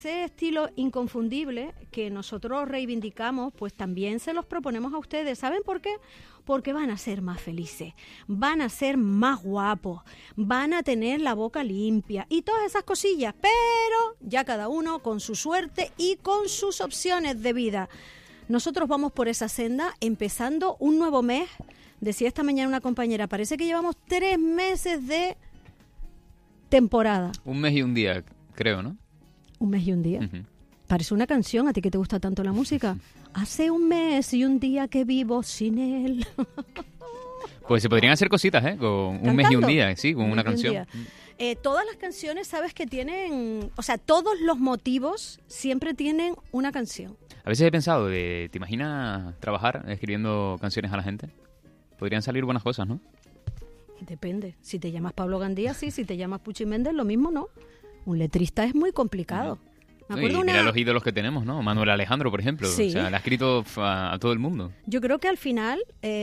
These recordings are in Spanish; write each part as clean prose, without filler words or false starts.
Ese estilo inconfundible que nosotros reivindicamos, pues también se los proponemos a ustedes. ¿Saben por qué? Porque van a ser más felices, van a ser más guapos, van a tener la boca limpia y todas esas cosillas, pero ya cada uno con su suerte y con sus opciones de vida. Nosotros vamos por esa senda, empezando un nuevo mes. Decía esta mañana una compañera, parece que llevamos 3 meses de temporada. Un mes y un día, creo, ¿no? Un mes y un día. Uh-huh. Parece una canción, a ti que te gusta tanto la música. Hace un mes y un día que vivo sin él. Pues se podrían hacer cositas, ¿eh? Con un mes y un día, sí, con una canción. Todas las canciones, sabes que tienen... O sea, todos los motivos siempre tienen una canción. A veces he pensado, ¿te imaginas trabajar escribiendo canciones a la gente? Podrían salir buenas cosas, ¿no? Depende. Si te llamas Pablo Gandía, sí. Si te llamas Puchi Méndez, lo mismo, ¿no? Un letrista es muy complicado. Uh-huh. Me acuerdo mira los ídolos que tenemos, ¿no? Manuel Alejandro, por ejemplo. Sí. O sea, le ha escrito a todo el mundo. Yo creo que al final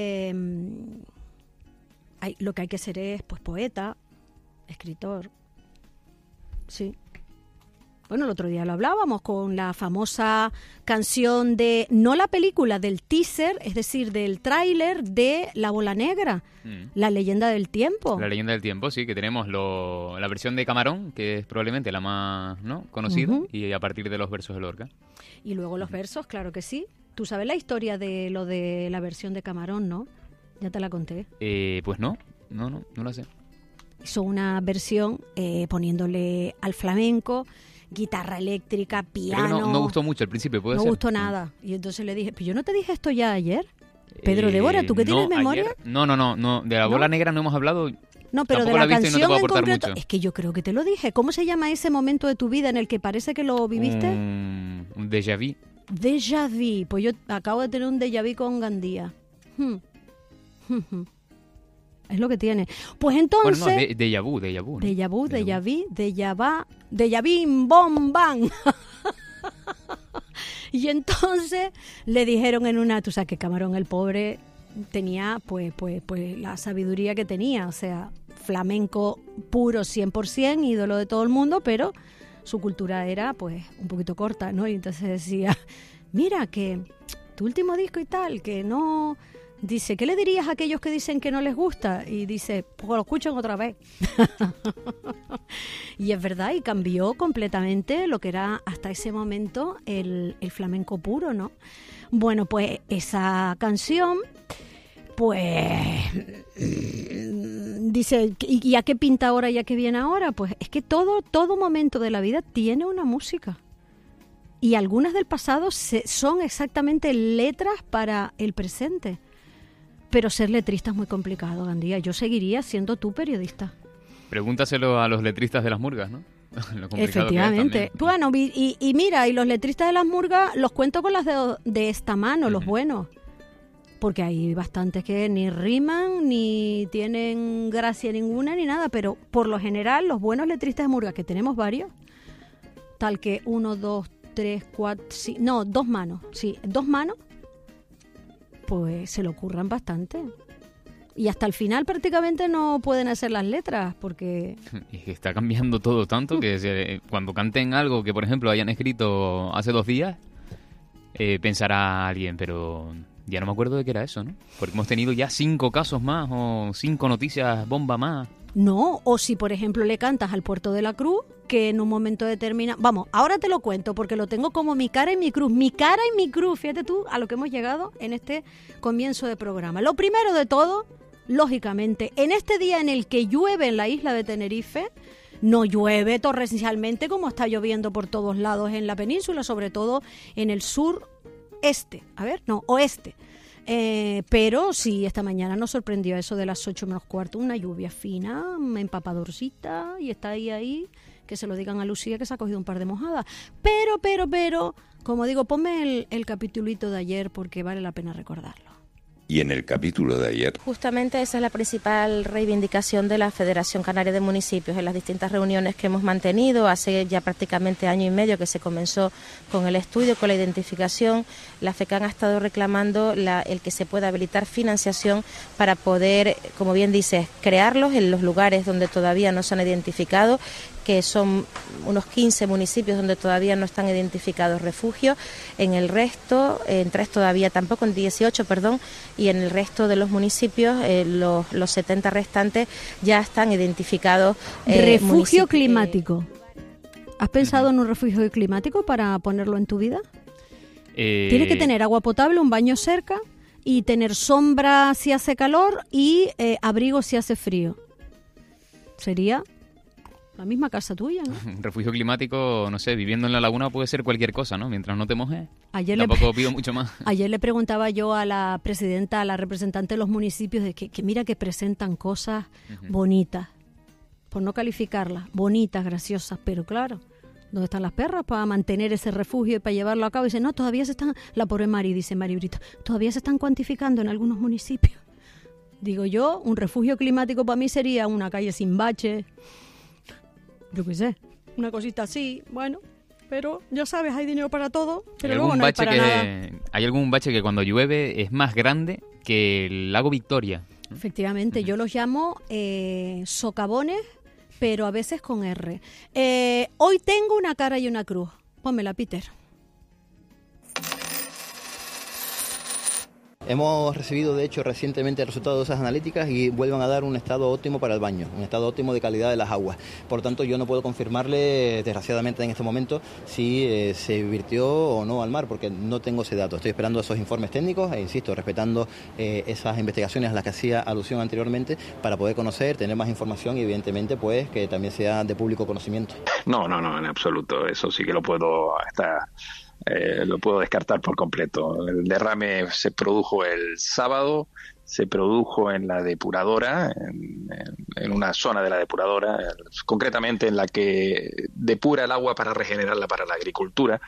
lo que hay que ser es pues poeta, escritor. Sí. Bueno, el otro día lo hablábamos con la famosa canción de, no la película, del teaser, es decir, del tráiler de La Bola Negra, La Leyenda del Tiempo. La Leyenda del Tiempo, sí, que tenemos la versión de Camarón, que es probablemente la más, ¿no?, conocida, uh-huh. Y a partir de los versos de Lorca. Y luego los versos, claro que sí. Tú sabes la historia de lo de la versión de Camarón, ¿no? Ya te la conté. Pues no la sé. Hizo una versión poniéndole al flamenco, guitarra eléctrica, piano. No gustó mucho al principio, ¿puede ser? No gustó nada. Y entonces le dije, ¿pero yo no te dije esto ya ayer? Pedro de Bora, ¿tú qué tienes memoria? Ayer, no. De La Bola Negra no hemos hablado. No, pero de la canción en concreto, es que yo creo que te lo dije. ¿Cómo se llama ese momento de tu vida en el que parece que lo viviste? Un déjà vu. Déjà vu. Pues yo acabo de tener un déjà vu con Gandía. Es lo que tiene. Pues entonces... Bueno, no, déjà vu. Déjà vu, déjà vu, déjà vu, bom, bam. Y entonces le dijeron en una... Tú sabes que Camarón, el pobre, tenía pues la sabiduría que tenía. O sea, flamenco puro 100%, ídolo de todo el mundo, pero su cultura era pues un poquito corta, ¿no? Y entonces decía, mira, que tu último disco y tal, que no... Dice, ¿qué le dirías a aquellos que dicen que no les gusta? Y dice, pues lo escuchan otra vez. Y es verdad, y cambió completamente lo que era hasta ese momento el flamenco puro, ¿no? Bueno, pues esa canción, pues dice, ¿y a qué pinta ahora y a qué viene ahora? Pues es que todo momento de la vida tiene una música. Y algunas del pasado son exactamente letras para el presente. Pero ser letrista es muy complicado, Gandía. Yo seguiría siendo tú periodista. Pregúntaselo a los letristas de las murgas, ¿no? Lo Efectivamente. Bueno, y mira, y los letristas de las murgas los cuento con las de esta mano, uh-huh. Los buenos. Porque hay bastantes que ni riman, ni tienen gracia ninguna, ni nada. Pero por lo general, los buenos letristas de murgas, que tenemos varios, tal que 1, 2, 3, 4, sí, no, 2 manos. Sí, 2 manos. Pues se lo curran bastante. Y hasta el final prácticamente no pueden hacer las letras, porque... Es que está cambiando todo tanto que cuando canten algo que, por ejemplo, hayan escrito hace 2 días, pensará alguien, pero ya no me acuerdo de qué era eso, ¿no? Porque hemos tenido ya 5 casos más o 5 noticias bomba más. No, o si, por ejemplo, le cantas al Puerto de la Cruz, que en un momento determinado... Vamos, ahora te lo cuento, porque lo tengo como mi cara y mi cruz. Mi cara y mi cruz, fíjate tú a lo que hemos llegado en este comienzo de programa. Lo primero de todo, lógicamente, en este día en el que llueve en la isla de Tenerife, no llueve torrencialmente como está lloviendo por todos lados en la península, sobre todo en el oeste. Pero sí, esta mañana nos sorprendió eso de las 8 menos cuarto, una lluvia fina, empapadorcita, y está ahí, que se lo digan a Lucía que se ha cogido un par de mojadas. Pero, como digo, ponme el capitulito de ayer porque vale la pena recordarlo. Y en el capítulo de ayer... Justamente esa es la principal reivindicación de la Federación Canaria de Municipios en las distintas reuniones que hemos mantenido. Hace ya prácticamente 1 año y medio que se comenzó con el estudio, con la identificación. La FECAN ha estado reclamando el que se pueda habilitar financiación para poder, como bien dices, crearlos en los lugares donde todavía no se han identificado, que son unos 15 municipios donde todavía no están identificados refugios. En el resto, en 3 todavía tampoco, en 18, perdón, y en el resto de los municipios, los 70 restantes ya están identificados. Refugio climático. ¿Has pensado en un refugio climático para ponerlo en tu vida? Tienes que tener agua potable, un baño cerca y tener sombra si hace calor y abrigo si hace frío. Sería la misma casa tuya, ¿no? Un refugio climático, no sé, viviendo en la laguna puede ser cualquier cosa, ¿no? Mientras no te mojes, tampoco pido mucho más. Ayer le preguntaba yo a la presidenta, a la representante de los municipios, de que mira que presentan cosas bonitas, por no calificarlas, bonitas, graciosas, pero claro, ¿dónde están las perras para mantener ese refugio y para llevarlo a cabo? Y dice, no, todavía se están, la pobre Mari, dice Mari Brito, todavía se están cuantificando en algunos municipios. Digo yo, un refugio climático para mí sería una calle sin bache, yo qué sé, una cosita así, bueno, pero ya sabes, hay dinero para todo, pero luego no hay para nada. ¿Hay algún bache que cuando llueve es más grande que el lago Victoria? Efectivamente, yo los llamo socavones, pero a veces con R. Hoy tengo una cara y una cruz. Pónmela, Peter. Hemos recibido, de hecho, recientemente el resultado de esas analíticas y vuelven a dar un estado óptimo para el baño, un estado óptimo de calidad de las aguas. Por tanto, yo no puedo confirmarle, desgraciadamente en este momento, si se virtió o no al mar, porque no tengo ese dato. Estoy esperando esos informes técnicos e, insisto, respetando esas investigaciones a las que hacía alusión anteriormente para poder conocer, tener más información y, evidentemente, pues que también sea de público conocimiento. No, en absoluto. Eso sí que lo puedo descartar por completo. El derrame se produjo el sábado, se produjo en la depuradora, en una zona de la depuradora, concretamente en la que depura el agua para regenerarla para la agricultura,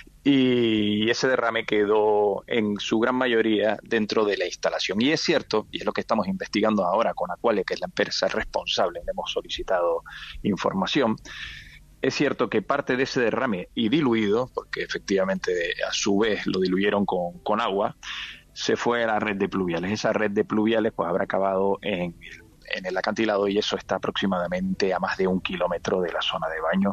y ese derrame quedó en su gran mayoría dentro de la instalación. Y es cierto, y es lo que estamos investigando ahora con Aqualia, que es la empresa responsable, le hemos solicitado información. Es cierto que parte de ese derrame y diluido, porque efectivamente a su vez lo diluyeron con agua, se fue a la red de pluviales. Esa red de pluviales pues habrá acabado en el acantilado y eso está aproximadamente a más de 1 kilómetro de la zona de baño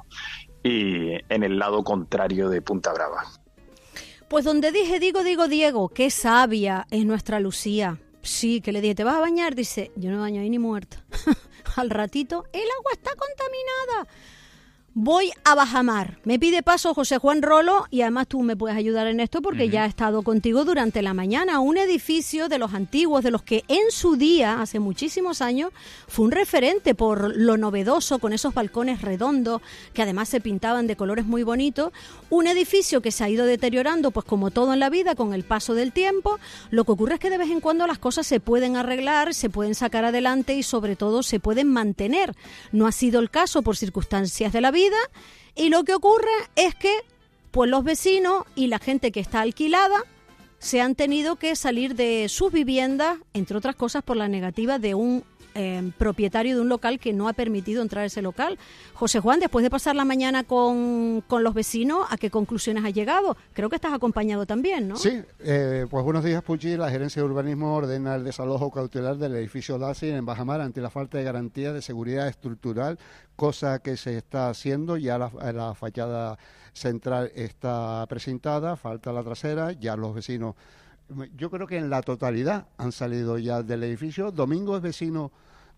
y en el lado contrario de Punta Brava. Pues donde digo Diego, qué sabia es nuestra Lucía. Sí, que le dije, ¿te vas a bañar? Dice, yo no me baño ahí ni muerta. Al ratito, el agua está contaminada. Voy a Bajamar. Me pide paso José Juan Rolo y además tú me puedes ayudar en esto porque ya he estado contigo durante la mañana. Un edificio de los antiguos, de los que en su día, hace muchísimos años, fue un referente por lo novedoso, con esos balcones redondos que además se pintaban de colores muy bonitos. Un edificio que se ha ido deteriorando, pues como todo en la vida, con el paso del tiempo. Lo que ocurre es que de vez en cuando las cosas se pueden arreglar, se pueden sacar adelante y sobre todo se pueden mantener. No ha sido el caso por circunstancias de la vida. Y lo que ocurre es que pues los vecinos y la gente que está alquilada se han tenido que salir de sus viviendas, entre otras cosas por la negativa de un propietario de un local que no ha permitido entrar a ese local. José Juan, después de pasar la mañana con los vecinos, ¿a qué conclusiones has llegado? Creo que estás acompañado también, ¿no? Sí, pues buenos días, Puchi. La Gerencia de Urbanismo ordena el desalojo cautelar del edificio LASI en Bajamar ante la falta de garantía de seguridad estructural, cosa que se está haciendo. Ya la fachada central está presentada, falta la trasera, ya los vecinos, yo creo que en la totalidad han salido ya del edificio. Domingo es vecino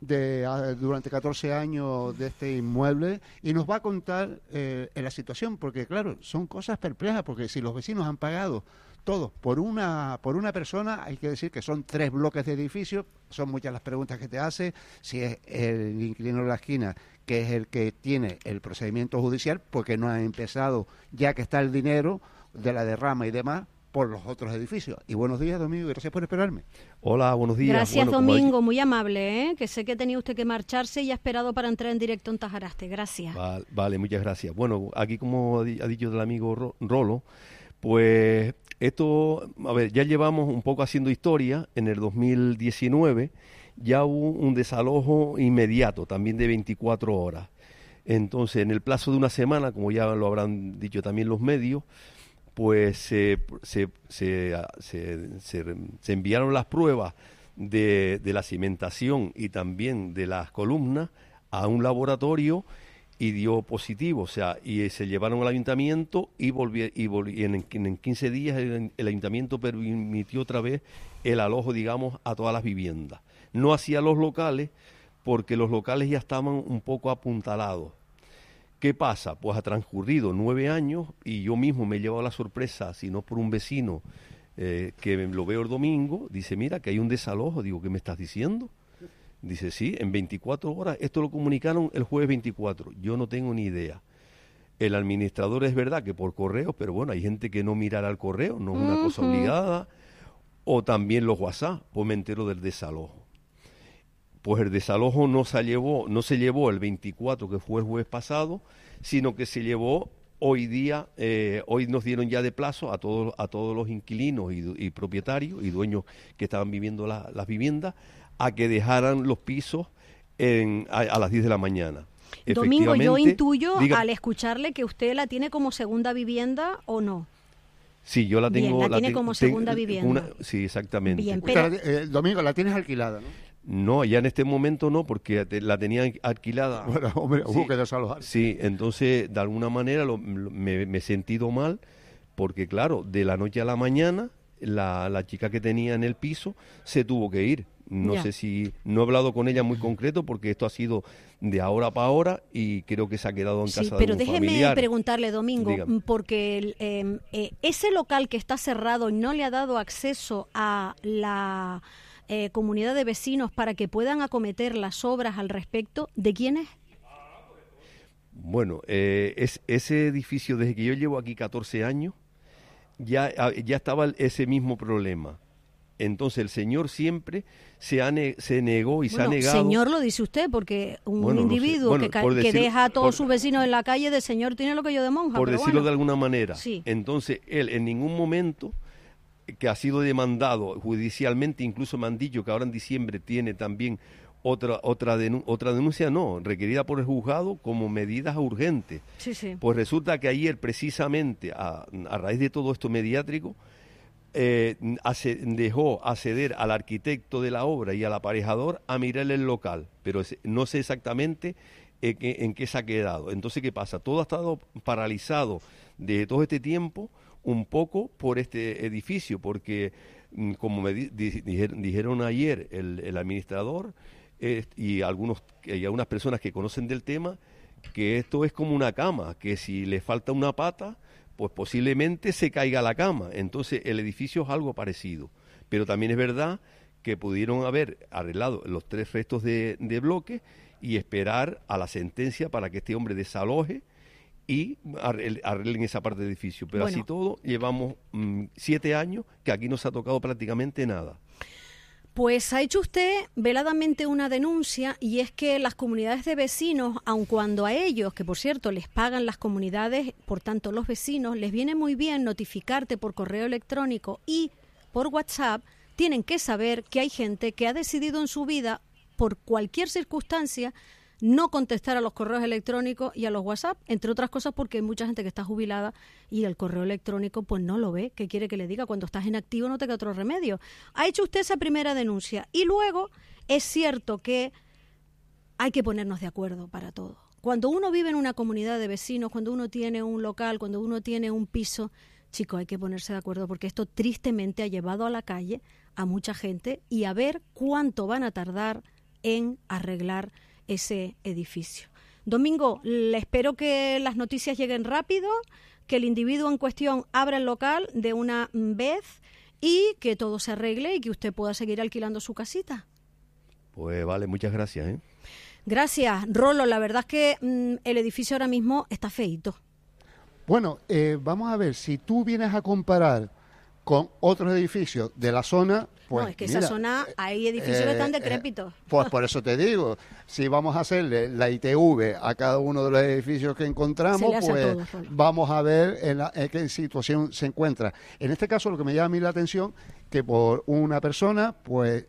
durante 14 años de este inmueble y nos va a contar la situación, porque claro, son cosas perplejas, porque si los vecinos han pagado todo por una persona, hay que decir que son 3 bloques de edificio, son muchas las preguntas que te hace, si es el inquilino de la esquina, que es el que tiene el procedimiento judicial, porque no ha empezado, ya que está el dinero de la derrama y demás, por los otros edificios. Y buenos días, Domingo, gracias por esperarme. Hola, buenos días. Gracias, Domingo, muy amable, que sé que tenía usted que marcharse y ha esperado para entrar en directo en Tajaraste. Gracias. Vale, muchas gracias. Bueno, aquí como ha dicho el amigo Rolo, pues esto, a ver, ya llevamos un poco haciendo historia. En el 2019 ya hubo un desalojo inmediato, también de 24 horas. Entonces, en el plazo de una semana, como ya lo habrán dicho también los medios, pues se enviaron las pruebas de la cimentación y también de las columnas a un laboratorio y dio positivo, o sea, y se llevaron al ayuntamiento y en 15 días el ayuntamiento permitió otra vez el alojo, digamos, a todas las viviendas. No hacía los locales, porque los locales ya estaban un poco apuntalados. ¿Qué pasa? Pues ha transcurrido 9 años y yo mismo me he llevado la sorpresa, si no por un vecino que lo veo el domingo, dice, mira, que hay un desalojo. Digo, ¿qué me estás diciendo? Dice, sí, en 24 horas, esto lo comunicaron el jueves 24, yo no tengo ni idea. El administrador es verdad que por correo, pero bueno, hay gente que no mirará el correo, no es una cosa obligada, o también los WhatsApp, pues me entero del desalojo. Pues el desalojo no se llevó el 24, que fue el jueves pasado, sino que se llevó hoy día. Hoy nos dieron ya de plazo a todos los inquilinos y propietarios y dueños que estaban viviendo las viviendas, a que dejaran los pisos a las 10 de la mañana. Domingo, yo intuyo al escucharle que usted la tiene como segunda vivienda, ¿o no? Sí, yo la tengo. Bien, la tiene como segunda vivienda. Sí, exactamente. Bien, pero... Domingo, la tienes alquilada, ¿no? No, ya en este momento no, porque la tenía alquilada. Bueno, hombre, hubo que desalojar. Sí, entonces de alguna manera me he sentido mal, porque claro, de la noche a la mañana la chica que tenía en el piso se tuvo que ir. No sé si... No he hablado con ella muy concreto, porque esto ha sido de ahora para ahora y creo que se ha quedado en casa de un familiar. Pero déjeme preguntarle, Domingo, porque ese local que está cerrado y no le ha dado acceso a la comunidad de vecinos para que puedan acometer las obras al respecto, ¿de quién es? Bueno, ese edificio, desde que yo llevo aquí 14 años, ya estaba ese mismo problema. Entonces el señor siempre se negó y se ha negado. Señor lo dice usted, porque un individuo que deja a todos sus vecinos en la calle, de señor tiene lo que yo de monja. Por decirlo de alguna manera. Sí. Entonces él en ningún momento, que ha sido demandado judicialmente, incluso me han dicho que ahora en diciembre tiene también otra denuncia, no, requerida por el juzgado como medidas urgentes. Sí, sí. Pues resulta que ayer precisamente, a raíz de todo esto mediático, dejó acceder al arquitecto de la obra y al aparejador a mirar el local, pero no sé exactamente en qué se ha quedado. Entonces, ¿qué pasa? Todo ha estado paralizado de todo este tiempo, un poco por este edificio, porque como me dijeron ayer el administrador y algunas personas que conocen del tema, que esto es como una cama, que si le falta una pata, pues posiblemente se caiga la cama. Entonces el edificio es algo parecido. Pero también es verdad que pudieron haber arreglado los 3 restos de bloque y esperar a la sentencia para que este hombre desaloje y arreglen esa parte del edificio. Pero así todo, llevamos 7 años que aquí no se ha tocado prácticamente nada. Pues ha hecho usted veladamente una denuncia, y es que las comunidades de vecinos, aun cuando a ellos, que por cierto les pagan las comunidades, por tanto los vecinos, les viene muy bien notificarte por correo electrónico y por WhatsApp, tienen que saber que hay gente que ha decidido en su vida, por cualquier circunstancia, no contestar a los correos electrónicos y a los WhatsApp, entre otras cosas porque hay mucha gente que está jubilada y el correo electrónico pues no lo ve. ¿Qué quiere que le diga? Cuando estás en activo no te queda otro remedio. Ha hecho usted esa primera denuncia y luego es cierto que hay que ponernos de acuerdo para todo. Cuando uno vive en una comunidad de vecinos, cuando uno tiene un local, cuando uno tiene un piso, chicos, hay que ponerse de acuerdo, porque esto tristemente ha llevado a la calle a mucha gente y a ver cuánto van a tardar en arreglar ese edificio. Domingo, le espero que las noticias lleguen rápido, que el individuo en cuestión abra el local de una vez y que todo se arregle y que usted pueda seguir alquilando su casita. Pues vale, muchas gracias. Gracias, Rolo. La verdad es que el edificio ahora mismo está feíto. Bueno, vamos a ver, si tú vienes a comparar con otros edificios de la zona, pues no, es que esa zona hay edificios que están decrépitos. Pues por eso te digo, si vamos a hacerle la ITV a cada uno de los edificios que encontramos, pues vamos a ver en qué situación se encuentra. En este caso, lo que me llama a mí la atención, que por una persona, pues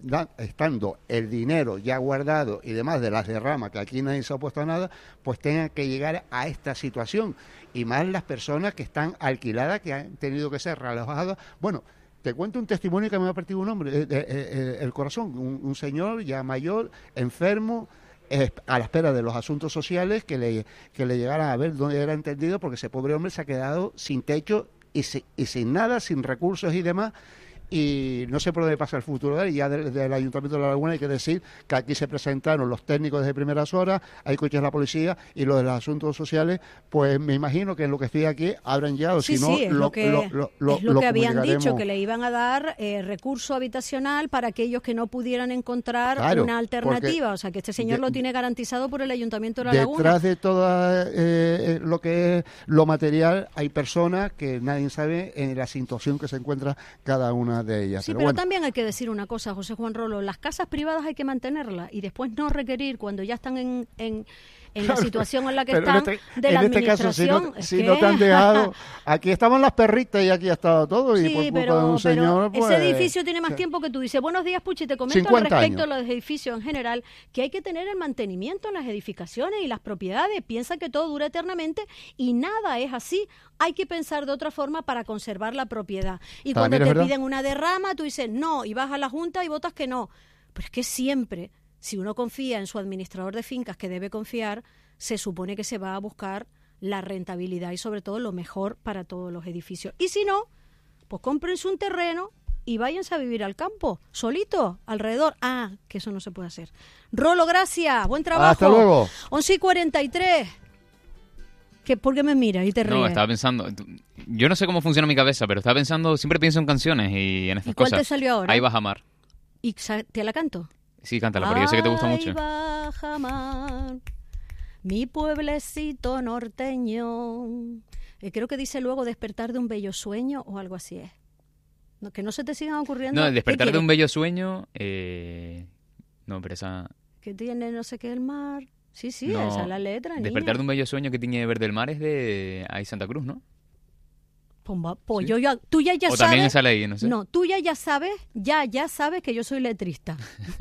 estando el dinero ya guardado y demás de las derramas, que aquí nadie se ha puesto a nada, pues tengan que llegar a esta situación. Y más las personas que están alquiladas, que han tenido que ser realojadas. Bueno, te cuento un testimonio que me ha partido el corazón. Un señor ya mayor, enfermo, a la espera de los asuntos sociales que le llegaran a ver dónde era entendido, porque ese pobre hombre se ha quedado sin techo y sin nada, sin recursos y demás. Y no sé por dónde pasa el futuro de él. Ya del Ayuntamiento de La Laguna hay que decir que aquí se presentaron los técnicos desde primeras horas, hay coches de la policía, y los de los asuntos sociales, pues me imagino que en lo que estoy aquí habrán llegado. Sí, si no, sí, es lo que habían comunicaremos. dicho, que le iban a dar recurso habitacional para aquellos que no pudieran encontrar una alternativa. O sea, que este señor lo tiene garantizado por el Ayuntamiento de La Laguna. Detrás de todo lo que es lo material hay personas que nadie sabe en la situación que se encuentra cada una de ellas. Sí, pero también hay que decir una cosa, José Juan Rolo, las casas privadas hay que mantenerlas y después no requerir cuando ya están en la situación en la que están de la administración. Caso, si no te han dejado, aquí estaban las perritas y aquí ha estado todo, y por culpa de un señor, pues, ese edificio tiene más tiempo que tú. Dices, buenos días, Puchi, te comento al respecto de los edificios en general, que hay que tener el mantenimiento en las edificaciones y las propiedades. Piensa que todo dura eternamente y nada es así. Hay que pensar de otra forma para conservar la propiedad. Y cuando te piden una derrama, tú dices no, y vas a la Junta y votas que no. Pero es que siempre, si uno confía en su administrador de fincas, que debe confiar, se supone que se va a buscar la rentabilidad y sobre todo lo mejor para todos los edificios. Y si no, pues cómprense un terreno y váyanse a vivir al campo, solito, alrededor. Ah, que eso no se puede hacer. Rolo, gracias, buen trabajo. Hasta luego. 11:43. ¿Por qué me miras y te ríes? No, estaba pensando... Yo no sé cómo funciona mi cabeza, pero estaba pensando... Siempre pienso en canciones y en estas cosas. ¿Y cuál te salió ahora? Ahí Bajamar. ¿Y te la canto? Sí, cántala, porque yo sé que te gusta mucho. Ahí Bajamar, mi pueblecito norteño. Creo que dice luego despertar de un bello sueño o algo así es. No, que no se te sigan ocurriendo... No, el despertar de un bello sueño... No, pero esa... Que tiene no sé qué el mar... Sí, no, esa es la letra, Despertar niña. de un bello sueño que tiene verde el mar es de ahí Santa Cruz, ¿no? Pues ¿Sí? Tú ya o sabes... también sale ahí, no sé. No, tú ya sabes que yo soy letrista.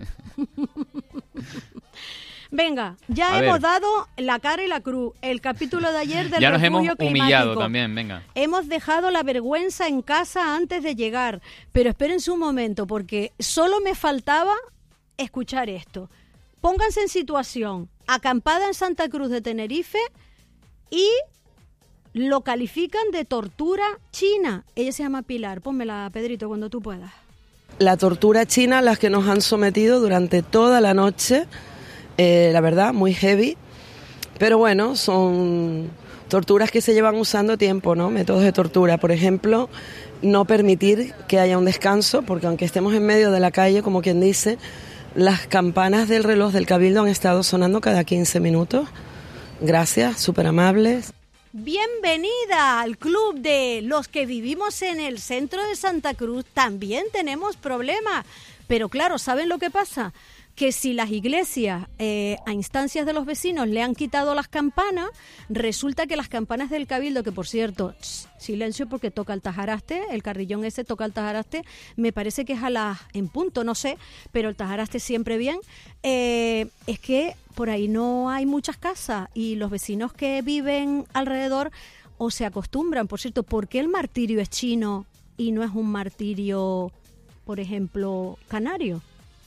Venga, ya hemos dado la cara y la cruz. El capítulo de ayer del ya nos hemos refugio humillado climático. también, venga. Hemos dejado la vergüenza en casa antes de llegar. Pero espérense un momento, porque solo me faltaba escuchar esto. Pónganse en situación, acampada en Santa Cruz de Tenerife y lo califican de tortura china. Ella se llama Pilar, pónmela, Pedrito, cuando tú puedas. La tortura china a las que nos han sometido durante toda la noche, la verdad, muy heavy, pero bueno, son torturas que se llevan usando tiempo, ¿no? Métodos de tortura, por ejemplo, no permitir que haya un descanso, porque aunque estemos en medio de la calle, como quien dice, las campanas del reloj del Cabildo han estado sonando cada 15 minutos. Gracias, súper amables. Bienvenida al club de los que vivimos en el centro de Santa Cruz. También tenemos problemas. Pero claro, ¿saben lo que pasa? Que si las iglesias a instancias de los vecinos le han quitado las campanas, resulta que las campanas del Cabildo, que por cierto, silencio porque toca el tajaraste, el carrillón ese toca el tajaraste, me parece que es en punto, no sé, pero el tajaraste siempre bien, es que por ahí no hay muchas casas y los vecinos que viven alrededor o se acostumbran. Por cierto, ¿por qué el martirio es chino y no es un martirio, por ejemplo, canario?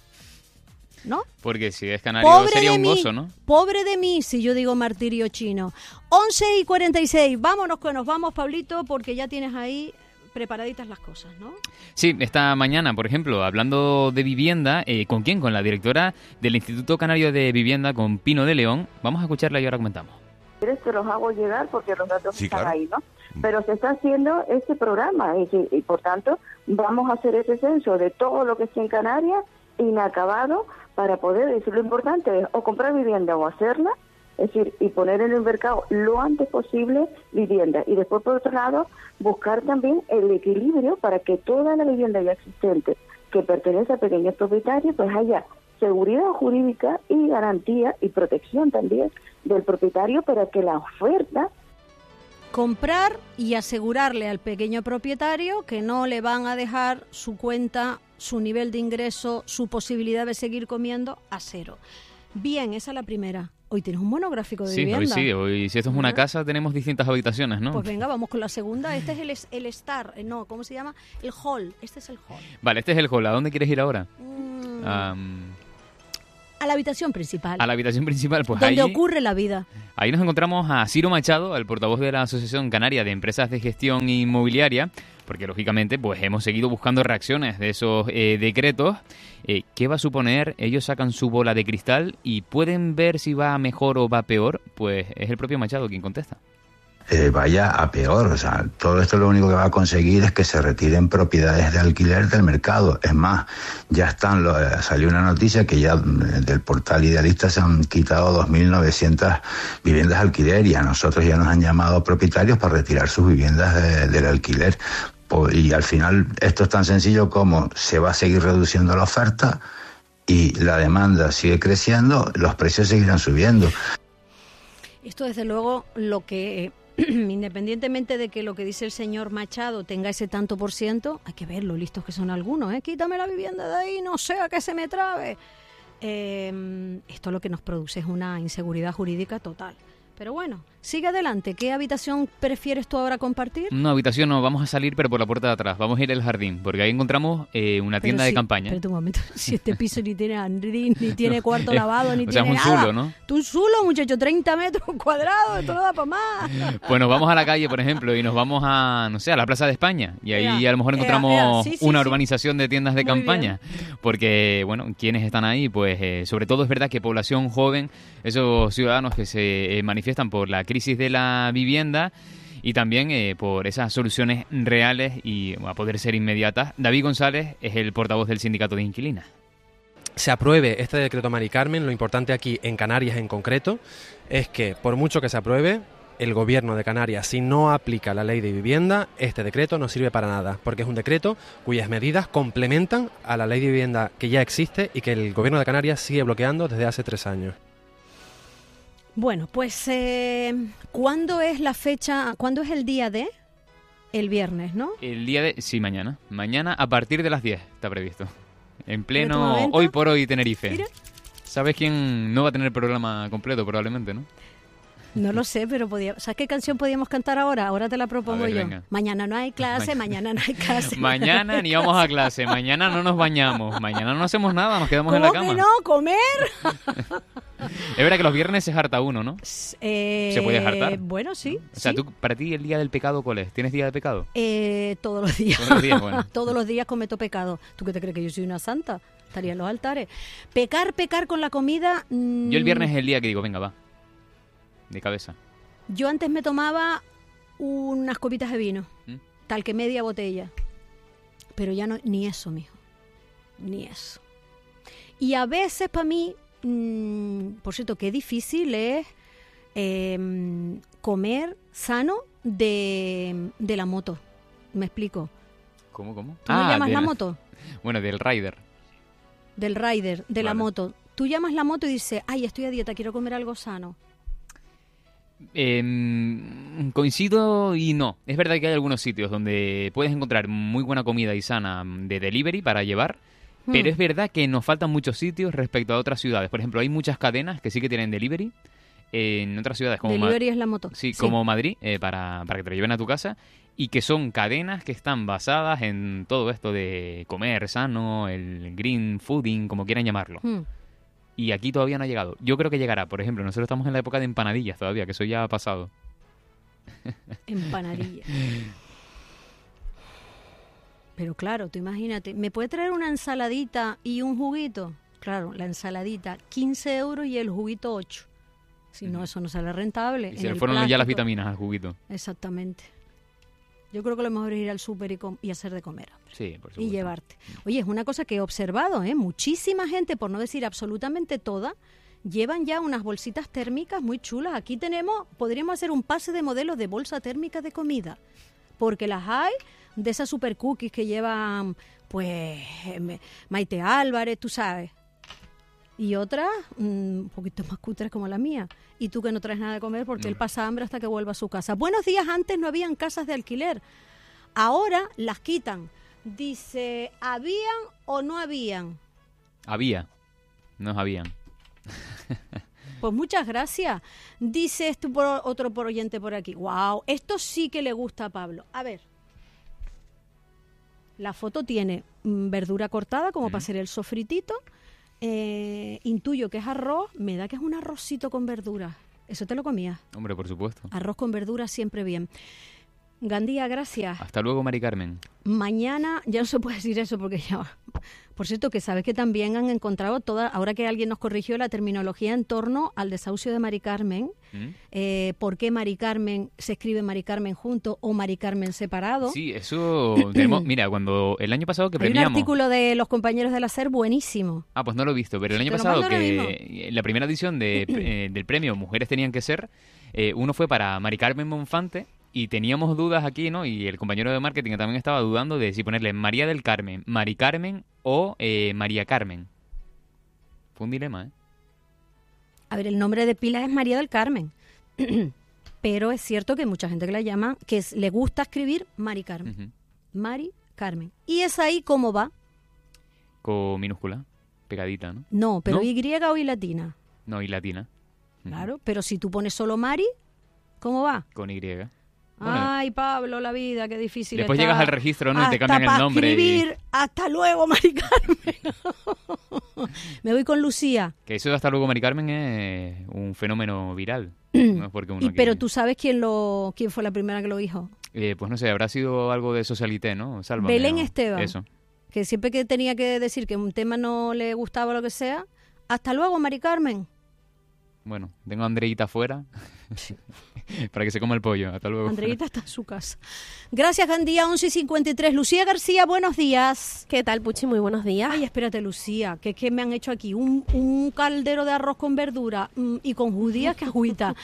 ¿No? Porque si es canario sería un oso, ¿no? Pobre de mí si yo digo martirio chino. 11:46, vámonos que nos vamos, Pablito, porque ya tienes ahí preparaditas las cosas, ¿no? Sí, esta mañana, por ejemplo, hablando de vivienda, ¿con quién? Con la directora del Instituto Canario de Vivienda, con Pino de León. Vamos a escucharla y ahora comentamos. Te los hago llegar porque los datos están ahí, ¿no? Pero se está haciendo este programa y por tanto vamos a hacer ese censo de todo lo que esté en Canarias inacabado para poder decir. Lo importante es o comprar vivienda o hacerla, es decir, y poner en el mercado lo antes posible vivienda. Y después, por otro lado, buscar también el equilibrio para que toda la vivienda ya existente que pertenece a pequeños propietarios, pues haya seguridad jurídica y garantía y protección también del propietario para que la oferta... Comprar y asegurarle al pequeño propietario que no le van a dejar su cuenta, su nivel de ingreso, su posibilidad de seguir comiendo a cero. Bien, esa es la primera. Hoy tienes un monográfico de vivienda. Hoy si esto es una casa tenemos distintas habitaciones, ¿no? Pues venga, vamos con la segunda. Este es el estar, no, ¿cómo se llama? El hall, este es el hall. Vale, este es el hall. ¿A dónde quieres ir ahora? a la habitación principal. A la habitación principal, pues donde ahí ocurre la vida. Ahí nos encontramos a Ciro Machado, el portavoz de la Asociación Canaria de Empresas de Gestión Inmobiliaria, porque lógicamente pues hemos seguido buscando reacciones de esos decretos. ¿Qué va a suponer? Ellos sacan su bola de cristal y pueden ver si va mejor o va peor. Pues es el propio Machado quien contesta. Vaya a peor, o sea, todo esto lo único que va a conseguir es que se retiren propiedades de alquiler del mercado. Es más, ya salió una noticia que ya del portal Idealista se han quitado 2.900 viviendas de alquiler y a nosotros ya nos han llamado propietarios para retirar sus viviendas del alquiler. Y al final esto es tan sencillo como se va a seguir reduciendo la oferta y la demanda sigue creciendo, los precios seguirán subiendo. Esto desde luego lo que... independientemente de que lo que dice el señor Machado tenga ese tanto por ciento, hay que ver lo listos que son algunos, quítame la vivienda de ahí, no sea que se me trabe. Esto lo que nos produce es una inseguridad jurídica total. Pero bueno, sigue adelante. ¿Qué habitación prefieres tú ahora compartir? No, habitación no, vamos a salir pero por la puerta de atrás, vamos a ir al jardín, porque ahí encontramos una tienda de campaña. Espérate un momento, si este piso ni tiene jardín, ni tiene cuarto lavado, ni tiene un nada. zulo, ¿no? Tú un zulo, muchacho, 30 metros cuadrados, esto no da para más. Pues nos vamos a la calle, por ejemplo, y nos vamos a, no sé, a la Plaza de España, y ahí a lo mejor encontramos una urbanización de tiendas de campaña, porque, bueno, ¿quiénes están ahí? Pues sobre todo es verdad que población joven, esos ciudadanos que se manifiestan por la crisis de la vivienda y también por esas soluciones reales y a poder ser inmediatas. David González es el portavoz del Sindicato de Inquilinas. Se apruebe este decreto, Mari Carmen, lo importante aquí en Canarias en concreto es que por mucho que se apruebe, el gobierno de Canarias, si no aplica la ley de vivienda, este decreto no sirve para nada, porque es un decreto cuyas medidas complementan a la ley de vivienda que ya existe y que el gobierno de Canarias sigue bloqueando desde hace 3 años. Bueno, pues ¿cuándo es la fecha? ¿Cuándo es el día de? El viernes, ¿no? El día de... Sí, mañana. Mañana a partir de las 10 está previsto. En pleno Hoy por Hoy Tenerife. Mira. ¿Sabes quién no va a tener programa completo probablemente, no? No lo sé, pero ¿sabes qué canción podíamos cantar ahora? Ahora te la propongo yo. Venga. Mañana no hay clase, mañana no hay clase. Mañana ni vamos a clase, mañana no nos bañamos, mañana no hacemos nada, nos quedamos en la cama. ¿Cómo que no? ¿Comer? Es verdad que los viernes se harta uno, ¿no? ¿Se puede hartar? Bueno, sí. O sea, tú, para ti el día del pecado, ¿cuál es? ¿Tienes día de pecado? Todos los días. Todos los días, bueno. Todos los días cometo pecado. ¿Tú qué te crees que yo soy una santa? Estaría en los altares. Pecar con la comida... Yo el viernes es el día que digo, venga, va. De cabeza. Yo antes me tomaba unas copitas de vino, tal que media botella. Pero ya no, ni eso, mijo. Ni eso. Y a veces para mí, por cierto, qué difícil es comer sano de la moto. ¿Me explico? ¿Cómo? ¿Tú no llamas la moto? Bueno, del rider. Del rider, de la moto. Tú llamas la moto y dices, ay, estoy a dieta, quiero comer algo sano. Coincido y no. Es verdad que hay algunos sitios donde puedes encontrar muy buena comida y sana de delivery para llevar, pero es verdad que nos faltan muchos sitios respecto a otras ciudades. Por ejemplo, hay muchas cadenas que sí que tienen delivery en otras ciudades. Como delivery es la moto. Sí, como Madrid, para que te lo lleven a tu casa, y que son cadenas que están basadas en todo esto de comer sano, el green fooding, como quieran llamarlo. Y aquí todavía no ha llegado. Yo creo que llegará. Por ejemplo, nosotros estamos en la época de empanadillas todavía, que eso ya ha pasado. Empanadillas. Pero claro, tú imagínate, ¿me puede traer una ensaladita y un juguito? Claro, la ensaladita 15 euros y el juguito 8. Si no, eso no sale rentable. Y se le fueron ya las vitaminas al juguito. Exactamente. Yo creo que lo mejor es ir al súper y hacer de comer. Sí, por supuesto. Y llevarte. Oye, es una cosa que he observado, muchísima gente, por no decir absolutamente toda, llevan ya unas bolsitas térmicas muy chulas. Aquí podríamos hacer un pase de modelos de bolsa térmica de comida, porque las hay de esas super cookies que llevan, pues, Maite Álvarez, tú sabes, y otras un poquito más cutres como la mía. Y tú que no traes nada de comer porque él pasa hambre hasta que vuelva a su casa. Buenos días, antes no habían casas de alquiler. Ahora las quitan. Dice, ¿habían o no habían? Había, no habían. Pues muchas gracias. Dice otro oyente por aquí. Wow, esto sí que le gusta a Pablo. A ver. La foto tiene verdura cortada como para hacer el sofritito. intuyo que es arroz, me da que es un arrocito con verduras. ¿Eso te lo comías? Hombre, por supuesto. Arroz con verduras siempre bien. Gandía, gracias. Hasta luego, Mari Carmen. Mañana, ya no se puede decir eso porque ya... Por cierto, que sabes que también han encontrado ahora que alguien nos corrigió la terminología en torno al desahucio de Mari Carmen, por qué Mari Carmen se escribe Mari Carmen junto o Mari Carmen separado. Sí, eso tenemos, mira, cuando el año pasado que premiamos... Hay un artículo de los compañeros de la SER buenísimo. Ah, pues no lo he visto, pero el año pasado que en la primera edición del premio Mujeres Tenían que Ser, uno fue para Mari Carmen Monfante. Y teníamos dudas aquí, ¿no? Y el compañero de marketing también estaba dudando de si ponerle María del Carmen, Mari Carmen o María Carmen. Fue un dilema, ¿eh? A ver, el nombre de pila es María del Carmen. Pero es cierto que hay mucha gente que la llama, le gusta escribir Mari Carmen. Mari Carmen. ¿Y es ahí cómo va? Con minúscula, pegadita, ¿no? No, pero ¿no? ¿Y o I latina? No, I latina. Claro, pero si tú pones solo Mari, ¿cómo va? Con Y. Bueno, ay, Pablo, la vida, qué difícil. Después llegas al registro, ¿no? Y te cambian el nombre. Escribir, hasta luego, Mari Carmen. Me voy con Lucía. Que eso de hasta luego, Mari Carmen es un fenómeno viral. No es porque uno pero tú sabes quién fue la primera que lo dijo. Pues no sé, habrá sido algo de Socialité, ¿no? Sálvame, Belén ¿no? Esteban. Eso. Que siempre que tenía que decir que un tema no le gustaba o lo que sea, hasta luego, Mari Carmen. Bueno, tengo a Andreita afuera para que se coma el pollo. Hasta luego. Andreita está en su casa. Gracias, Gandía, 11:53. Lucía García, buenos días. ¿Qué tal, Puchi? Muy buenos días. Ay, espérate, Lucía, que es que me han hecho aquí un caldero de arroz con verdura y con judías que agüita.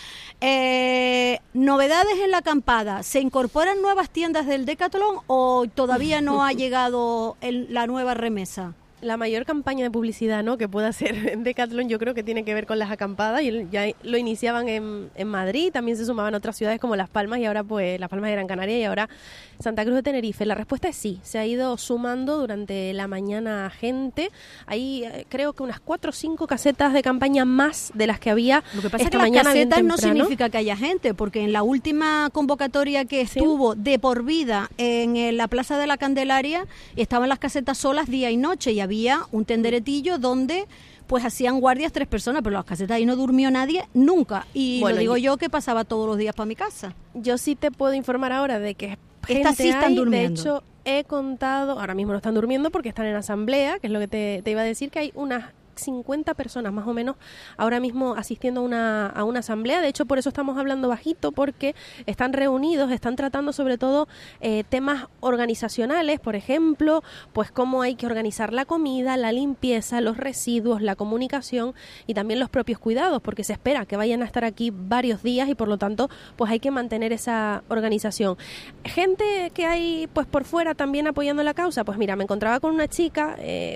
Novedades en la acampada. ¿Se incorporan nuevas tiendas del Decathlon o todavía no ha llegado la nueva remesa? La mayor campaña de publicidad, ¿no?, que pueda hacer Decathlon, yo creo que tiene que ver con las acampadas, y ya lo iniciaban en Madrid, también se sumaban otras ciudades como Las Palmas, y ahora pues Las Palmas de Gran Canaria y ahora Santa Cruz de Tenerife. La respuesta es sí, se ha ido sumando durante la mañana gente. Hay creo que unas 4 o 5 casetas de campaña más de las que había. Lo que pasa esta es que las mañana casetas no significa que haya gente, porque en la última convocatoria que estuvo de por vida en la Plaza de la Candelaria estaban las casetas solas día y noche y había un tenderetillo donde pues hacían guardias 3 personas, pero las casetas ahí no durmió nadie nunca. Y bueno, lo digo yo que pasaba todos los días para mi casa. Yo sí te puedo informar ahora de que estas sí están durmiendo. De hecho, he contado, ahora mismo no están durmiendo porque están en asamblea, que es lo que te iba a decir, que hay unas 50 personas más o menos ahora mismo asistiendo a una asamblea. De hecho, por eso estamos hablando bajito, porque están reunidos, están tratando sobre todo temas organizacionales, por ejemplo, pues cómo hay que organizar la comida, la limpieza, los residuos, la comunicación y también los propios cuidados, porque se espera que vayan a estar aquí varios días y por lo tanto pues hay que mantener esa organización. Gente que hay pues por fuera también apoyando la causa, pues mira, me encontraba con una chica,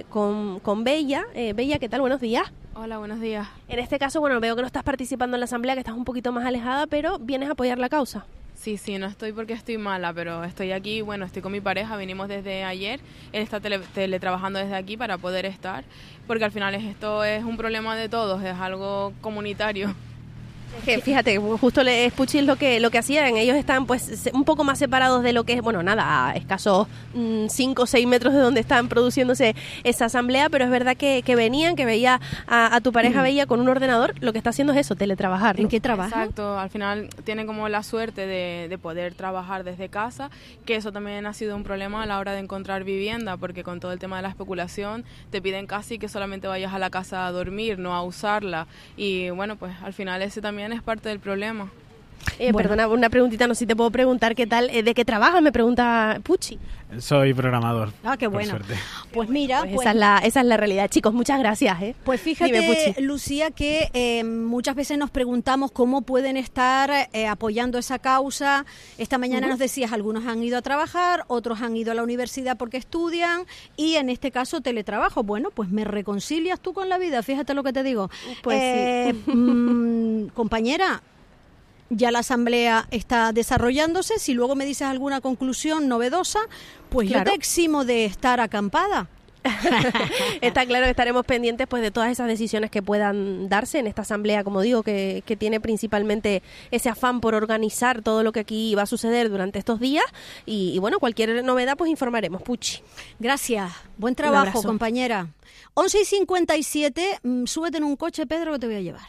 con Bella, ¿qué tal? Buenos días. Hola, buenos días. En este caso, bueno, veo que no estás participando en la asamblea, que estás un poquito más alejada, pero vienes a apoyar la causa. Sí, no estoy porque estoy mala, pero estoy aquí, bueno, estoy con mi pareja, vinimos desde ayer, él está teletrabajando desde aquí para poder estar, porque al final esto es un problema de todos, es algo comunitario. Que fíjate, justo Puchi es lo que hacían, ellos están pues un poco más separados de lo que es, bueno, nada, a escasos 5 o 6 metros de donde están produciéndose esa asamblea, pero es verdad que venían, que veía a tu pareja, veía con un ordenador, lo que está haciendo es eso, teletrabajar, ¿no? ¿En qué trabaja? Exacto, al final tienen como la suerte de poder trabajar desde casa, que eso también ha sido un problema a la hora de encontrar vivienda, porque con todo el tema de la especulación te piden casi que solamente vayas a la casa a dormir, no a usarla, y bueno, pues al final ese también es parte del problema. Perdona, una preguntita, no sé si te puedo preguntar qué tal, ¿de qué trabajas? Me pregunta Puchi. Soy programador. Ah, qué bueno. Pues mira, pues esa es la realidad. Chicos, muchas gracias. Pues fíjate, Lucía, que muchas veces nos preguntamos cómo pueden estar apoyando esa causa. Esta mañana nos decías, algunos han ido a trabajar, otros han ido a la universidad porque estudian y en este caso teletrabajo. Bueno, pues me reconcilias tú con la vida, fíjate lo que te digo. Pues sí. Compañera, ya la asamblea está desarrollándose. Si luego me dices alguna conclusión novedosa, pues claro, yo te eximo de estar acampada. Está claro que estaremos pendientes pues de todas esas decisiones que puedan darse en esta asamblea, como digo, que tiene principalmente ese afán por organizar todo lo que aquí va a suceder durante estos días y bueno, cualquier novedad pues informaremos. Puchi. Gracias, buen trabajo, compañera. 11:57, súbete en un coche, Pedro, que te voy a llevar.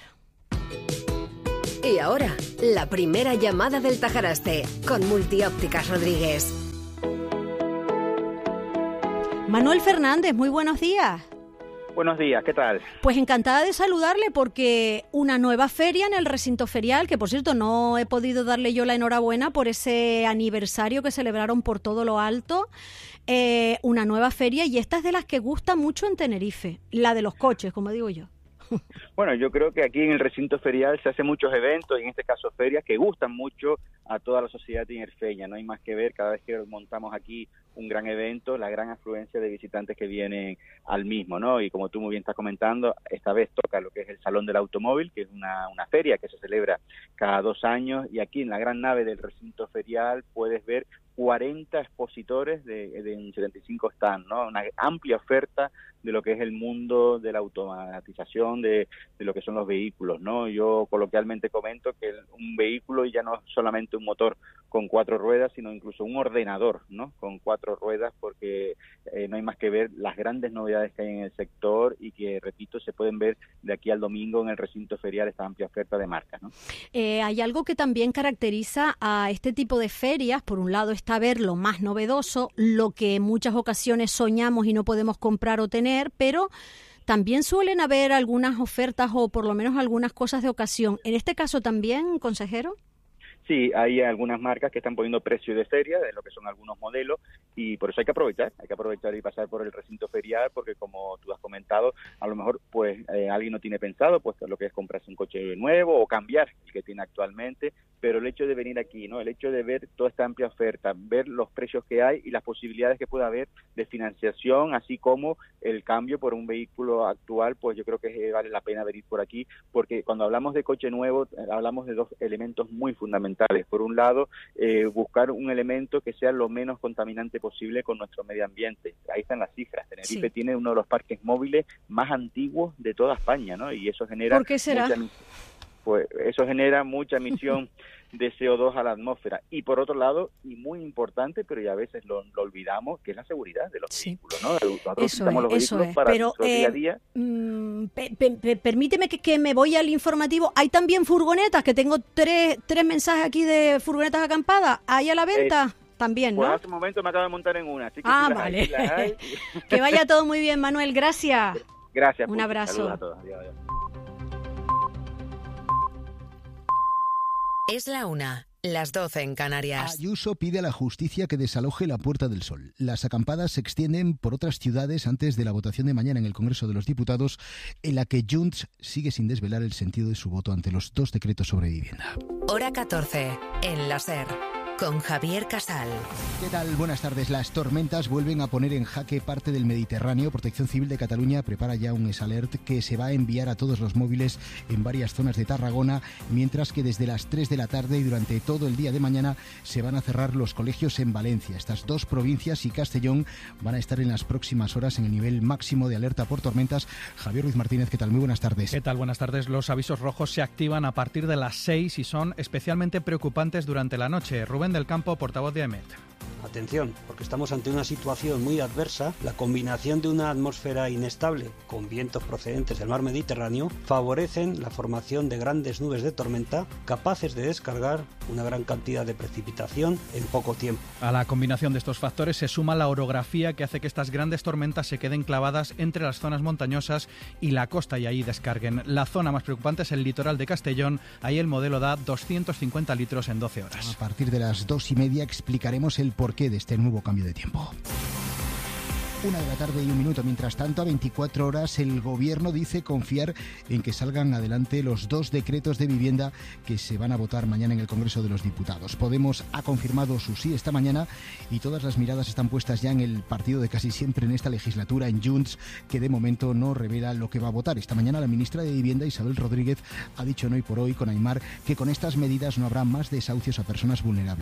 Y ahora, la primera llamada del Tajaraste, con Multiópticas Rodríguez. Manuel Fernández, muy buenos días. Buenos días, ¿qué tal? Pues encantada de saludarle porque una nueva feria en el recinto ferial, que por cierto no he podido darle yo la enhorabuena por ese aniversario que celebraron por todo lo alto, una nueva feria y esta es de las que gusta mucho en Tenerife, la de los coches, como digo yo. Bueno, yo creo que aquí en el recinto ferial se hacen muchos eventos, y en este caso ferias, que gustan mucho a toda la sociedad tinerfeña. No hay más que ver cada vez que montamos aquí un gran evento, la gran afluencia de visitantes que vienen al mismo, ¿no? Y como tú muy bien estás comentando, esta vez toca lo que es el Salón del Automóvil, que es una feria que se celebra cada 2 años, y aquí en la gran nave del recinto ferial puedes ver 40 expositores de 75 stands, ¿no? Una amplia oferta de lo que es el mundo de la automatización de lo que son los vehículos, ¿no? Yo coloquialmente comento que un vehículo ya no es solamente un motor con 4 ruedas, sino incluso un ordenador, ¿no? Con 4 ruedas, porque no hay más que ver las grandes novedades que hay en el sector y que, repito, se pueden ver de aquí al domingo en el recinto ferial, esta amplia oferta de marcas, ¿no? Hay algo que también caracteriza a este tipo de ferias. Por un lado está ver lo más novedoso, lo que en muchas ocasiones soñamos y no podemos comprar o tener, pero también suelen haber algunas ofertas o por lo menos algunas cosas de ocasión. ¿En este caso también, consejero? Sí, hay algunas marcas que están poniendo precio de feria, de lo que son algunos modelos, y por eso hay que aprovechar y pasar por el recinto ferial, porque como tú has comentado, a lo mejor pues alguien no tiene pensado pues lo que es comprarse un coche nuevo o cambiar el que tiene actualmente, pero el hecho de venir aquí, ¿no? El hecho de ver toda esta amplia oferta, ver los precios que hay y las posibilidades que pueda haber de financiación, así como el cambio por un vehículo actual, pues yo creo que vale la pena venir por aquí, porque cuando hablamos de coche nuevo, hablamos de 2 elementos muy fundamentales. Por un lado, buscar un elemento que sea lo menos contaminante posible con nuestro medio ambiente. Ahí están las cifras. Tenerife tiene uno de los parques móviles más antiguos de toda España, ¿no? Y eso genera... ¿Por qué será? Pues eso genera mucha emisión de CO2 a la atmósfera. Y por otro lado, y muy importante, pero ya a veces lo olvidamos, que es la seguridad de los vehículos, ¿no? Eso es. Para pero nuestro día a día. Permíteme que me voy al informativo. Hay también furgonetas, que tengo tres mensajes aquí de furgonetas acampadas. ¿Hay a la venta? También, ¿no? Pues hace un momento me acabo de montar en una. Así que vale. Que vaya todo muy bien, Manuel. Gracias. Gracias. Un abrazo. Saludos a todos. Adiós. Es la 1, las 12 en Canarias. Ayuso pide a la justicia que desaloje la Puerta del Sol. Las acampadas se extienden por otras ciudades antes de la votación de mañana en el Congreso de los Diputados, en la que Junts sigue sin desvelar el sentido de su voto ante los 2 decretos sobre vivienda. Hora 14, en la SER, con Javier Casal. ¿Qué tal? Buenas tardes. Las tormentas vuelven a poner en jaque parte del Mediterráneo. Protección Civil de Cataluña prepara ya un SALERT que se va a enviar a todos los móviles en varias zonas de Tarragona, mientras que desde las 3 de la tarde y durante todo el día de mañana se van a cerrar los colegios en Valencia. Estas 2 provincias y Castellón van a estar en las próximas horas en el nivel máximo de alerta por tormentas. Javier Ruiz Martínez, ¿qué tal? Muy buenas tardes. ¿Qué tal? Buenas tardes. Los avisos rojos se activan a partir de las 6 y son especialmente preocupantes durante la noche. Rubén del Campo, portavoz de AEMET. Atención, porque estamos ante una situación muy adversa. La combinación de una atmósfera inestable con vientos procedentes del mar Mediterráneo favorecen la formación de grandes nubes de tormenta capaces de descargar una gran cantidad de precipitación en poco tiempo. A la combinación de estos factores se suma la orografía que hace que estas grandes tormentas se queden clavadas entre las zonas montañosas y la costa y ahí descarguen. La zona más preocupante es el litoral de Castellón. Ahí el modelo da 250 litros en 12 horas. A partir de las 2:30 explicaremos el porqué de este nuevo cambio de tiempo. 1 de la tarde y 1 minuto. Mientras tanto, a 24 horas, el Gobierno dice confiar en que salgan adelante los 2 decretos de vivienda que se van a votar mañana en el Congreso de los Diputados. Podemos ha confirmado su sí esta mañana y todas las miradas están puestas ya en el partido de casi siempre en esta legislatura, en Junts, que de momento no revela lo que va a votar. Esta mañana la ministra de Vivienda, Isabel Rodríguez, ha dicho en Hoy por Hoy con Aimar que con estas medidas no habrá más desahucios a personas vulnerables.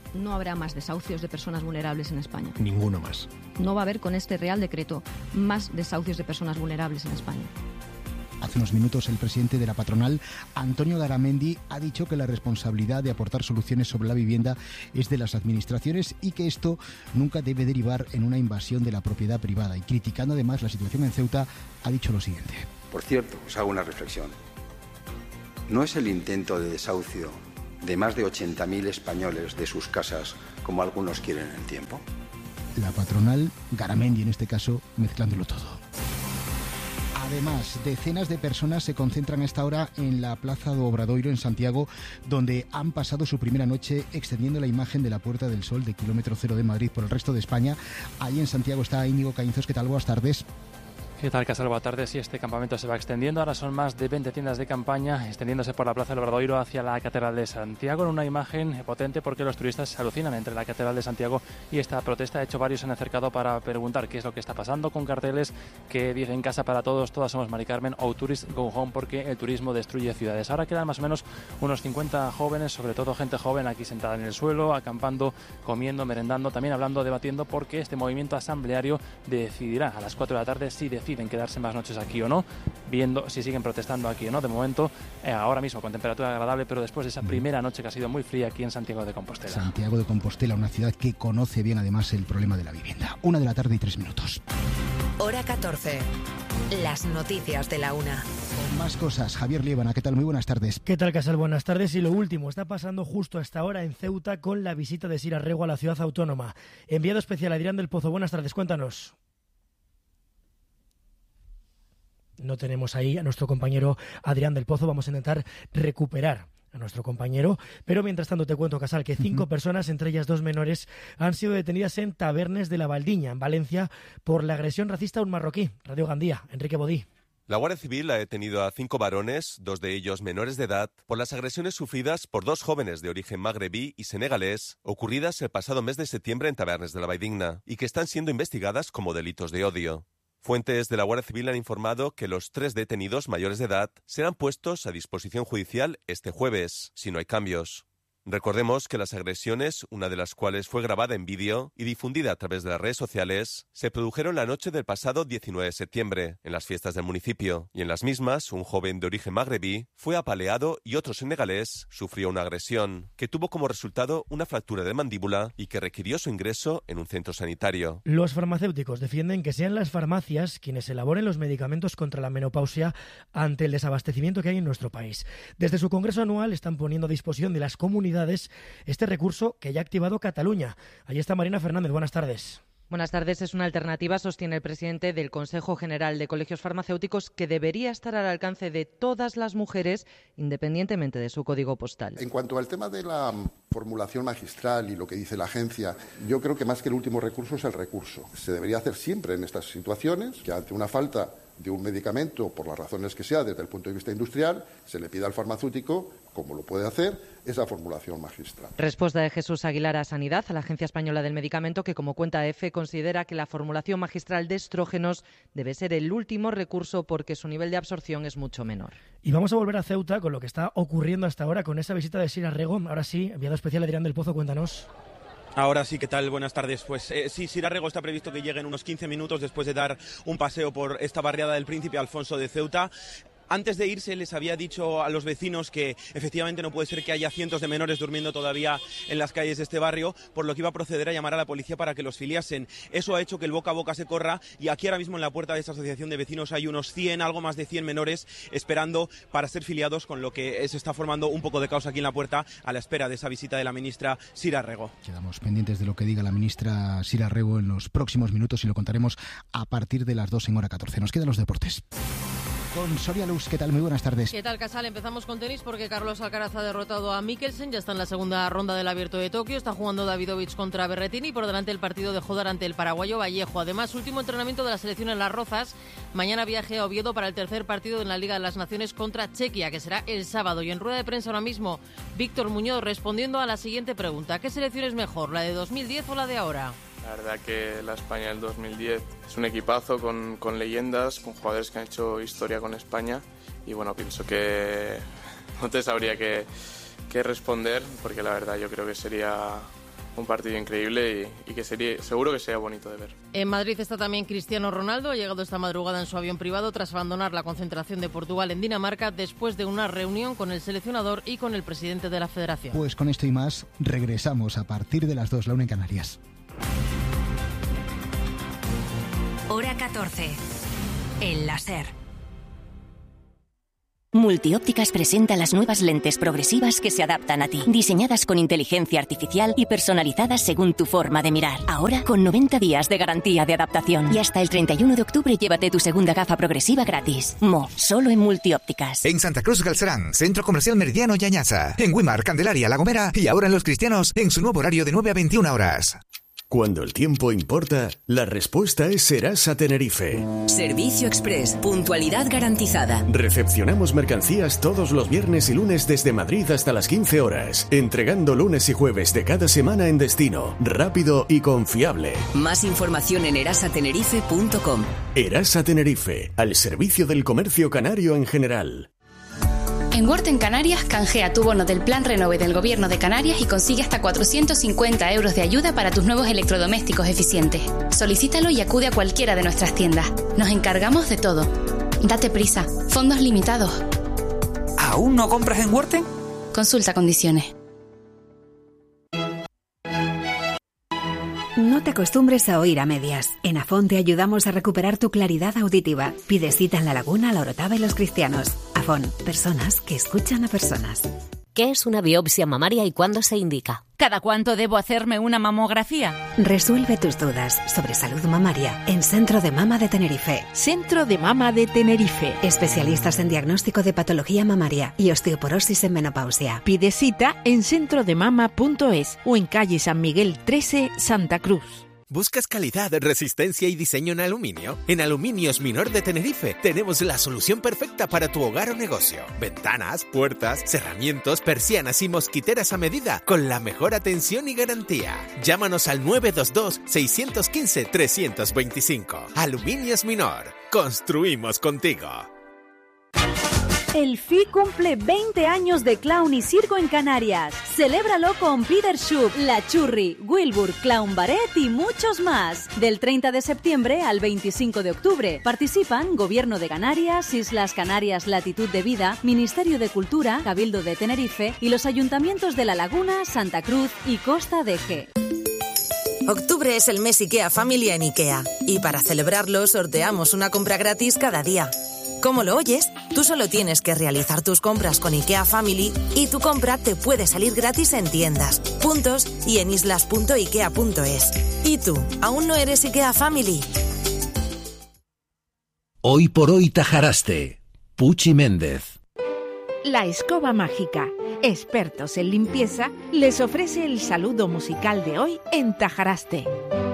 no habrá más desahucios de personas vulnerables en España. Ninguno más. No va a haber con este Real Decreto más desahucios de personas vulnerables en España. Hace unos minutos el presidente de la patronal, Antonio Garamendi, ha dicho que la responsabilidad de aportar soluciones sobre la vivienda es de las administraciones y que esto nunca debe derivar en una invasión de la propiedad privada. Y criticando además la situación en Ceuta, ha dicho lo siguiente. Por cierto, os hago una reflexión. ¿No es el intento de desahucio de más de 80.000 españoles de sus casas como algunos quieren en el tiempo? La patronal, Garamendi en este caso, mezclándolo todo. Además, decenas de personas se concentran a esta hora en la Plaza do Obradoiro en Santiago, donde han pasado su primera noche extendiendo la imagen de la Puerta del Sol de kilómetro cero de Madrid por el resto de España. Allí en Santiago está Íñigo Caínzos. ¿Qué tal? Buenas tardes. ¿Qué tal, Casal? Buenas tardes. Sí, este campamento se va extendiendo. Ahora son más de 20 tiendas de campaña extendiéndose por la Plaza del Obradoiro hacia la Catedral de Santiago, en una imagen potente porque los turistas se alucinan entre la Catedral de Santiago y esta protesta. De hecho, varios se han acercado para preguntar qué es lo que está pasando, con carteles que dicen casa para todos, todas somos Mari Carmen, o tourist go home, porque el turismo destruye ciudades. Ahora quedan más o menos unos 50 jóvenes, sobre todo gente joven, aquí sentada en el suelo, acampando, comiendo, merendando, también hablando, debatiendo, porque este movimiento asambleario decidirá a las 4 de la tarde si deciden quedarse más noches aquí o no, viendo si siguen protestando aquí o no. De momento, ahora mismo con temperatura agradable, pero después de esa primera noche que ha sido muy fría aquí en Santiago de Compostela. Santiago de Compostela, una ciudad que conoce bien además el problema de la vivienda. 1 de la tarde y 3 minutos. Hora 14. Las noticias de la 1. Con más cosas, Javier Liébana, ¿qué tal? Muy buenas tardes. ¿Qué tal, Casal? Buenas tardes. Y lo último está pasando justo a esta hora en Ceuta con la visita de Sira Rego a la ciudad autónoma. Enviado especial Adrián del Pozo. Buenas tardes, cuéntanos. No tenemos ahí a nuestro compañero Adrián del Pozo. Vamos a intentar recuperar a nuestro compañero, pero mientras tanto te cuento, Casal, que 5 personas, entre ellas 2 menores, han sido detenidas en Tabernes de la Valdiña, en Valencia, por la agresión racista a un marroquí. Radio Gandía, Enrique Bodí. La Guardia Civil ha detenido a 5 varones, 2 de ellos menores de edad, por las agresiones sufridas por 2 jóvenes de origen magrebí y senegalés, ocurridas el pasado mes de septiembre en Tabernes de la Valdiña, y que están siendo investigadas como delitos de odio. Fuentes de la Guardia Civil han informado que los 3 detenidos mayores de edad serán puestos a disposición judicial este jueves, si no hay cambios. Recordemos que las agresiones, una de las cuales fue grabada en vídeo y difundida a través de las redes sociales, se produjeron la noche del pasado 19 de septiembre, en las fiestas del municipio, y en las mismas, un joven de origen magrebí fue apaleado y otro senegalés sufrió una agresión, que tuvo como resultado una fractura de mandíbula y que requirió su ingreso en un centro sanitario. Los farmacéuticos defienden que sean las farmacias quienes elaboren los medicamentos contra la menopausia ante el desabastecimiento que hay en nuestro país. Desde su congreso anual están poniendo a disposición de las comunidades este recurso que ya ha activado Cataluña. Allí está Marina Fernández. Buenas tardes. Buenas tardes. Es una alternativa, sostiene el presidente del Consejo General de Colegios Farmacéuticos, que debería estar al alcance de todas las mujeres, independientemente de su código postal. En cuanto al tema de la formulación magistral y lo que dice la agencia, yo creo que más que el último recurso es el recurso. Se debería hacer siempre en estas situaciones, que ante una falta de un medicamento, por las razones que sea, desde el punto de vista industrial, se le pida al farmacéutico, como lo puede hacer, esa formulación magistral. Respuesta de Jesús Aguilar a Sanidad, a la Agencia Española del Medicamento, que, como cuenta EFE, considera que la formulación magistral de estrógenos debe ser el último recurso porque su nivel de absorción es mucho menor. Y vamos a volver a Ceuta con lo que está ocurriendo hasta ahora con esa visita de Sira Rego. Ahora sí, enviado especial Adrián del Pozo, cuéntanos. Ahora sí, ¿qué tal? Buenas tardes. Pues sí, Sira Rego está previsto que llegue en unos 15 minutos después de dar un paseo por esta barriada del Príncipe Alfonso de Ceuta. Antes de irse les había dicho a los vecinos que efectivamente no puede ser que haya cientos de menores durmiendo todavía en las calles de este barrio, por lo que iba a proceder a llamar a la policía para que los filiasen. Eso ha hecho que el boca a boca se corra y aquí ahora mismo en la puerta de esta asociación de vecinos hay unos 100, algo más de 100 menores esperando para ser filiados, con lo que se está formando un poco de caos aquí en la puerta a la espera de esa visita de la ministra Sira Rego. Quedamos pendientes de lo que diga la ministra Sira Rego en los próximos minutos y lo contaremos a partir de las 2 en hora 14. Nos quedan los deportes. Con Soria Luz, ¿qué tal? Muy buenas tardes. ¿Qué tal, Casal? Empezamos con tenis porque Carlos Alcaraz ha derrotado a Mikkelsen, ya está en la segunda ronda del Abierto de Tokio, está jugando Davidovich contra Berrettini y por delante el partido de Jodar ante el paraguayo Vallejo. Además, último entrenamiento de la selección en Las Rozas, mañana viaje a Oviedo para el tercer partido en la Liga de las Naciones contra Chequia, que será el sábado. Y en rueda de prensa ahora mismo, Víctor Muñoz respondiendo a la siguiente pregunta: ¿qué selección es mejor, la de 2010 o la de ahora? La verdad que la España del 2010 es un equipazo con leyendas, con jugadores que han hecho historia con España y bueno, pienso que no te sabría qué responder porque la verdad yo creo que sería un partido increíble y que seguro que sea bonito de ver. En Madrid está también Cristiano Ronaldo. Ha llegado esta madrugada en su avión privado tras abandonar la concentración de Portugal en Dinamarca después de una reunión con el seleccionador y con el presidente de la federación. Pues con esto y más regresamos a partir de las 2, la 1 en Canarias. Hora 14. El láser. Multiópticas presenta las nuevas lentes progresivas que se adaptan a ti, diseñadas con inteligencia artificial y personalizadas según tu forma de mirar. Ahora con 90 días de garantía de adaptación y hasta el 31 de octubre llévate tu segunda gafa progresiva gratis. Solo en Multiópticas. En Santa Cruz Galcerán, Centro Comercial Meridiano y Añaza. En Güímar, Candelaria, La Gomera y ahora en Los Cristianos en su nuevo horario de 9 a 21 horas. Cuando el tiempo importa, la respuesta es Serasa Tenerife. Servicio Express, puntualidad garantizada. Recepcionamos mercancías todos los viernes y lunes desde Madrid hasta las 15 horas, entregando lunes y jueves de cada semana en destino, rápido y confiable. Más información en erasatenerife.com. Erasa Tenerife, al servicio del comercio canario en general. En Worten Canarias, canjea tu bono del Plan Renove del Gobierno de Canarias y consigue hasta 450 euros de ayuda para tus nuevos electrodomésticos eficientes. Solicítalo y acude a cualquiera de nuestras tiendas. Nos encargamos de todo. Date prisa. Fondos limitados. ¿Aún no compras en Worten? Consulta condiciones. No te acostumbres a oír a medias. En Afón te ayudamos a recuperar tu claridad auditiva. Pide cita en La Laguna, La Orotava y Los Cristianos. Afón, personas que escuchan a personas. ¿Qué es una biopsia mamaria y cuándo se indica? ¿Cada cuánto debo hacerme una mamografía? Resuelve tus dudas sobre salud mamaria en Centro de Mama de Tenerife. Centro de Mama de Tenerife. Especialistas en diagnóstico de patología mamaria y osteoporosis en menopausia. Pide cita en centrodemama.es o en calle San Miguel 13, Santa Cruz. ¿Buscas calidad, resistencia y diseño en aluminio? En Aluminios Minor de Tenerife tenemos la solución perfecta para tu hogar o negocio. Ventanas, puertas, cerramientos, persianas y mosquiteras a medida con la mejor atención y garantía. Llámanos al 922-615-325. Aluminios Minor. Construimos contigo. El FI cumple 20 años de clown y circo en Canarias. Celébralo con Peter Schupp, La Churri, Wilbur, Clown Barret y muchos más. Del 30 de septiembre al 25 de octubre. Participan Gobierno de Canarias, Islas Canarias Latitud de Vida, Ministerio de Cultura, Cabildo de Tenerife y los ayuntamientos de La Laguna, Santa Cruz y Costa de Eje. Octubre es el mes IKEA Family en IKEA. Y para celebrarlo sorteamos una compra gratis cada día. ¿Cómo lo oyes? Tú solo tienes que realizar tus compras con IKEA Family y tu compra te puede salir gratis en tiendas, puntos y en islas.ikea.es. ¿Y tú, aún no eres IKEA Family? Hoy por hoy Tajaraste. Puchi Méndez. La Escoba Mágica, expertos en limpieza, les ofrece el saludo musical de hoy en Tajaraste.